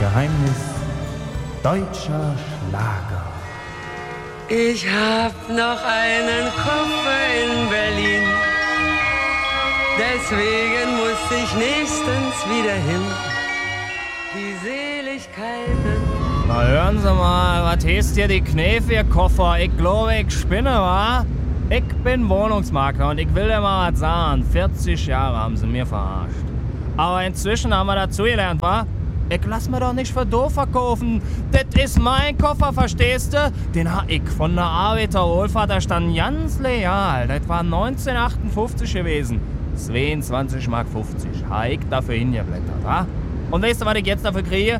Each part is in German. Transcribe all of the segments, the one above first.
Geheimnis deutscher Schlager. Ich hab noch einen Koffer in Berlin, deswegen muss ich nächstens wieder hin. Die Seligkeiten. Na hören Sie mal, was heißt hier die Kneife, Ihr Koffer? Ich glaube, ich spinne, wa? Ich bin Wohnungsmakler und ich will dir mal was sagen. 40 Jahre haben sie mir verarscht. Aber inzwischen haben wir dazugelernt, wa? Ich lass mir doch nicht für doof verkaufen. Das ist mein Koffer, verstehst du? Den hab ich von der Arbeiterwohlfahrt, da stand ganz legal. Das war 1958 gewesen. 22,50 Mark. Hab ich dafür hingeblättert, wa? Und weißt du, was ich jetzt dafür kriege?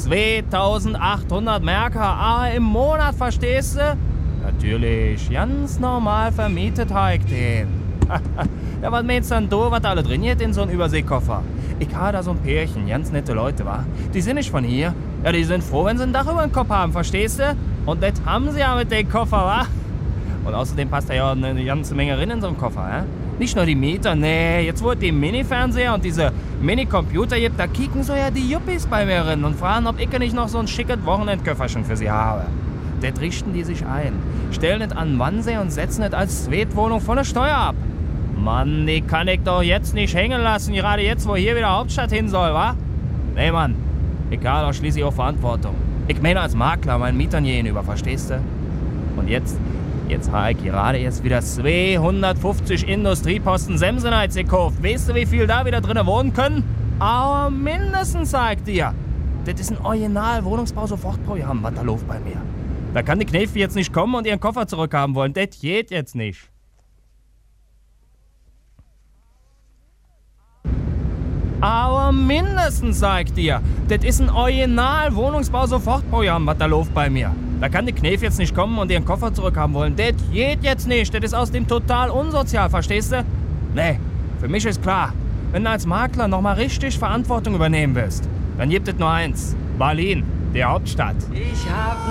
2800 Marker im Monat, verstehst du? Natürlich, ganz normal vermietet hab ich den. Ja, was meinst du denn du, was da alle drin geht in so einem Überseekoffer? Ich habe da so ein Pärchen, ganz nette Leute, wa? Die sind nicht von hier. Ja, die sind froh, wenn sie ein Dach über den Kopf haben, verstehst du? Und das haben sie ja mit dem Koffer, wa? Und außerdem passt da ja eine ganze Menge rein in so einem Koffer, ja? Nicht nur die Mieter, nee, jetzt wo es die Mini-Fernseher und diese Mini-Computer gibt, da kicken so ja die Yuppies bei mir rein und fragen, ob ich nicht noch so ein schickes Wochenendköfferchen für sie habe. Das richten die sich ein, stellen es an den Wannsee und setzen es als Zweitwohnung von der Steuer ab. Mann, die kann ich doch jetzt nicht hängen lassen, gerade jetzt, wo hier wieder Hauptstadt hin soll, wa? Nee, Mann, ich habe doch schließlich auch Verantwortung. Ich meine als Makler meinen Mietern gegenüber, verstehst du? Und jetzt habe ich gerade erst wieder 250 Industrieposten Semsenheiz gekauft. Weißt du, wie viel da wieder drinnen wohnen können? Aber mindestens, sagt dir. Das ist ein Original-Wohnungsbau-Sofortprogramm, was da läuft bei mir. Da kann die Kneife jetzt nicht kommen und ihren Koffer zurückhaben wollen. Das geht jetzt nicht. Aber mindestens, sagt dir. Das ist ein Original-Wohnungsbau-Sofortprogramm, was da läuft bei mir. Da kann die Kneife jetzt nicht kommen und ihren Koffer zurückhaben wollen. Das geht jetzt nicht. Das ist außerdem total unsozial, verstehst du? Nee, für mich ist klar, wenn du als Makler nochmal richtig Verantwortung übernehmen willst, dann gibt es nur eins. Berlin, die Hauptstadt. Ich hab